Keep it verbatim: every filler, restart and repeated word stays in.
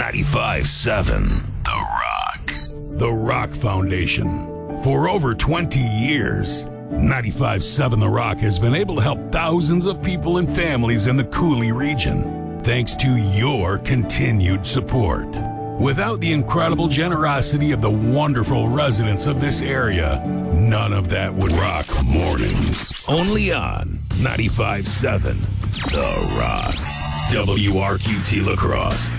ninety-five seven The Rock. The Rock Foundation. For over twenty years, ninety-five seven The Rock has been able to help thousands of people and families in the Cooley region, thanks to your continued support. Without the incredible generosity of the wonderful residents of this area, none of that would rock mornings. Only on ninety-five seven The Rock. W R Q T La Crosse.